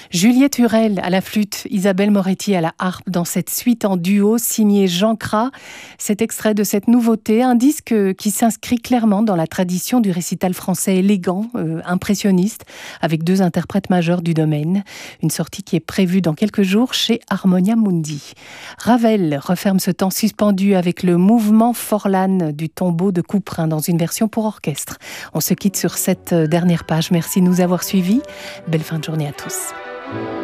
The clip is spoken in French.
Juliette Hurel à la flûte, Isabelle Moretti à la harpe dans cette suite en duo signée Jean Cras. Cet extrait de cette nouveauté, un disque qui s'inscrit clairement dans la tradition du récital français élégant, impressionniste, avec 2 interprètes majeurs du domaine. Une sortie qui est prévue dans quelques jours chez Harmonia Mundi. Ravel referme ce temps suspendu avec le mouvement Forlane du tombeau de Couperin dans une version pour orchestre. On se quitte sur cette dernière page. Merci de nous avoir suivis. Belle fin de journée à tous.